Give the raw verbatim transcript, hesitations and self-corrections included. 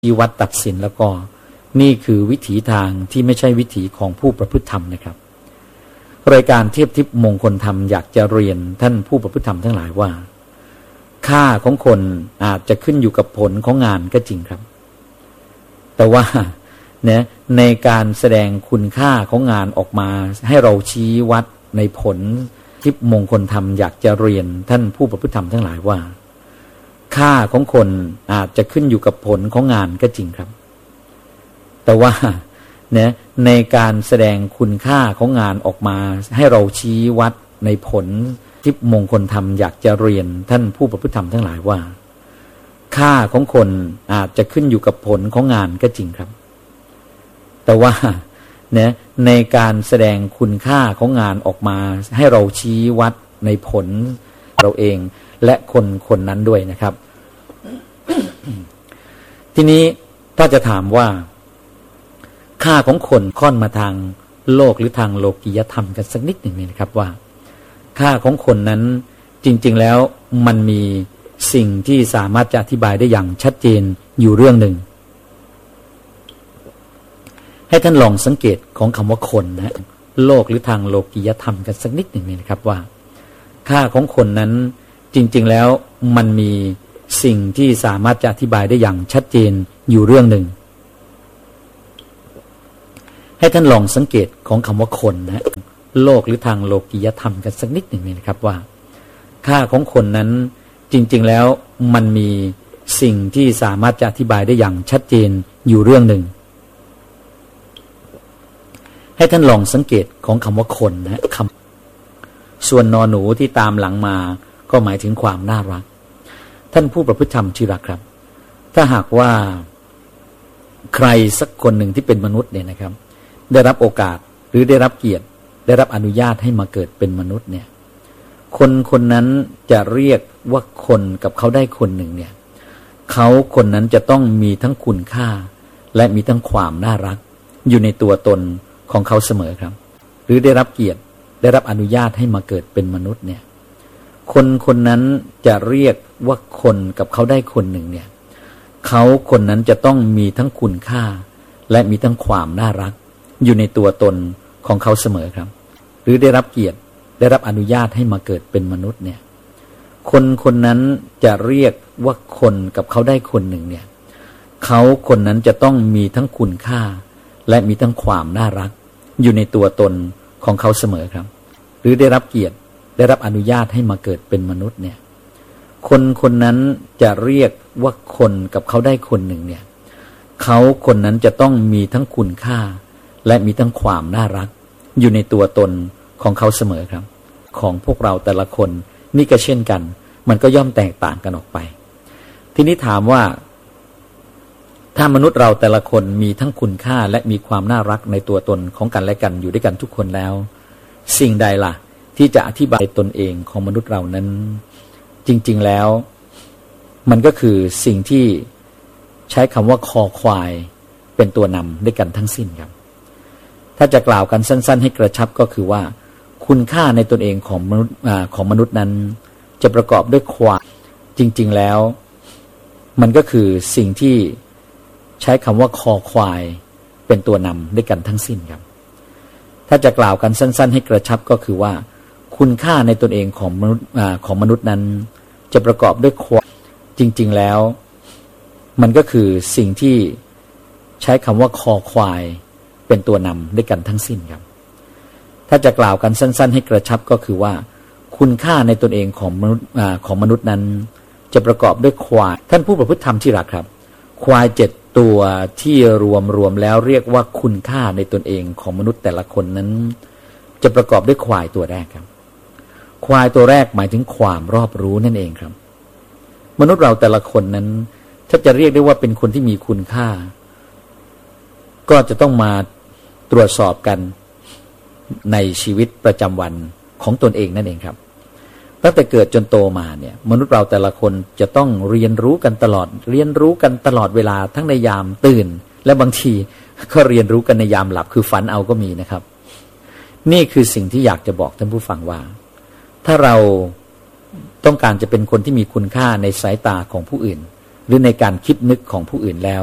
ชี้วัดตัดสินแล้วก็นี่คือวิถีทางที่ไม่ใช่วิถีของผู้ประพฤติธรรมนะครับรายการเทียบทิพย์มงคลธรรมอยากจะเรียนท่านผู้ประพฤติธรรมทั้งหลายว่าค่าของคนอาจจะขึ้นอยู่กับผลของงานก็จริงครับแต่ว่าเนี่ยในการแสดงคุณค่าของงานออกมาให้เราชี้วัดในผลทิพย์มงคลธรรมอยากจะเรียนท่านผู้ประพฤติธรรมทั้งหลายว่าค่าของคนอาจจะขึ้นอยู่กับผลของงานก็จริงครับแต่ว่าเนี่ยในการแสดงคุณค่าของงานออกมาให้เราชี้วัดในผลทิพย์มงคลธรรมอยากจะเรียนท่านผู้ประพฤติธรรมทั้งหลายว่าค่าของคนอาจจะขึ้นอยู่กับผลของงานก็จริงครับแต่ว่าเนี่ยในการแสดงคุณค่าของงานออกมาให้เราชี้วัดในผลเราเองและคนคนนั้นด้วยนะครับ ทีนี้ถ้าจะถามว่าค่าของคนค่อนมาทางโลกหรือทางโลกียธรรมกันสักนิดหนึ่งนะครับว่าค่าของคนนั้นจริงๆแล้วมันมีสิ่งที่สามารถจะอธิบายได้อย่างชัดเจนอยู่เรื่องหนึ่งให้ท่านลองสังเกตของคำว่าคนนะโลกหรือทางโลกียธรรมกันสักนิดหนึ่งนะครับว่าค่าของคนนั้นจริงๆแล้วมันมีสิ่งที่สามารถจะอธิบายได้อย่างชัดเจนอยู่เรื่องหนึ่งให้ท่านลองสังเกตของคำว่าคนนะโลกหรือทางโลกียธรรมกันสักนิดหนึ่งนะครับว่าค่าของคนนั้นจริงๆแล้วมันมีสิ่งที่สามารถจะอธิบายได้อย่างชัดเจนอยู่เรื่องหนึ่งให้ท่านลองสังเกตของคำว่าคนนะคำส่วนนอหนูที่ตามหลังมาก็หมายถึงความน่ารักท่านผู้ประพฤติธรรมที่รักครับถ้าหากว่าใครสักคนหนึ่งที่เป็นมนุษย์เนี่ยนะครับได้รับโอกาสหรือได้รับเกียรติได้รับอนุญาตให้มาเกิดเป็นมนุษย์เนี่ยคนคนนั้นจะเรียกว่าคนกับเขาได้คนหนึ่งเนี่ยเขาคนนั้นจะต้องมีทั้งคุณค่าและมีทั้งความน่ารักอยู่ในตัวตนของเขาเสมอครับหรือได้รับเกียรติได้รับอนุญาตให้มาเกิดเป็นมนุษย์เนี่ยคนคนนั้นจะเรียกว่าคนกับเขาได้คนหนึ่งเนี่ยเขาคนนั้นจะต้องมีทั้งคุณค่าและมีทั้งความน่ารักอยู่ในตัวตนของเขาเสมอครับหรือได้รับเกียรติได้รับอนุญาตให้มาเกิดเป็นมนุษย์เนี่ยคนคนนั้นจะเรียกว่าคนกับเขาได้คนหนึ่งเนี่ยเขาคนนั้นจะต้องมีทั้งคุณค่าและมีทั้งความน่ารักอยู่ในตัวตนของเขาเสมอครับหรือได้รับเกียรติได้รับอนุญาตให้มาเกิดเป็นมนุษย์เนี่ยคนคนนั้นจะเรียกว่าคนกับเขาได้คนหนึ่งเนี่ยเขาคนนั้นจะต้องมีทั้งคุณค่าและมีทั้งความน่ารักอยู่ในตัวตนของเขาเสมอครับของพวกเราแต่ละคนนี่ก็เช่นกันมันก็ย่อมแตกต่างกันออกไปทีนี้ถามว่าถ้ามนุษย์เราแต่ละคนมีทั้งคุณค่าและมีความน่ารักในตัวตนของกันและกันอยู่ด้วยกันทุกคนแล้วสิ่งใดล่ะที่จะอธิบายตนเองของมนุษย์เรานั้นจริงๆแล้วมันก็คือสิ่งที่ใช้คำว่าคอควายเป็นตัวนำด้วยกันทั้งสิ้นครับถ้าจะกล่าวกันสั้นๆให้กระชับก็คือว่าคุณค่าในตนเองของมนุษย์ของมนุษย์นั้นจะประกอบด้วยควายจริงๆแล้วมันก็คือสิ่งที่ใช้คำว่าคอควายเป็นตัวนำด้วยกันทั้งสิ้นครับถ้าจะกล่าวกันสั้นๆให้กระชับก็คือว่าคุณค่าในตนเองของมนุษย์ของมนุษย์นั้นจะประกอบด้วยควายจริงๆแล้วมันก็คือสิ่งที่ใช้คำว่าคอควายเป็นตัวนำด้วยกันทั้งสิ้นครับถ้าจะกล่าวกันสั้นๆให้กระชับก็คือว่าคุณค่าในตนเองของมนุษย์ของมนุษย์นั้นจะประกอบด้วยควายท่านผู้ประพฤติธรรมที่รักครับควายเจ็ดตัวที่รวมรวมแล้วเรียกว่าคุณค่าในตนเองของมนุษย์แต่ละคนนั้นจะประกอบด้วยควายตัวแรกครับควายตัวแรกหมายถึงความรอบรู้นั่นเองครับมนุษย์เราแต่ละคนนั้นถ้าจะเรียกได้ว่าเป็นคนที่มีคุณค่าก็จะต้องมาตรวจสอบกันในชีวิตประจำวันของตนเองนั่นเองครับตั้งแต่เกิดจนโตมาเนี่ยมนุษย์เราแต่ละคนจะต้องเรียนรู้กันตลอดเรียนรู้กันตลอดเวลาทั้งในยามตื่นและบางทีก็เรียนรู้กันในยามหลับคือฝันเอาก็มีนะครับนี่คือสิ่งที่อยากจะบอกท่านผู้ฟังว่าถ้าเราต้องการจะเป็นคนที่มีคุณค่าในสายตาของผู้อื่นหรือในการคิดนึกของผู้อื่นแล้ว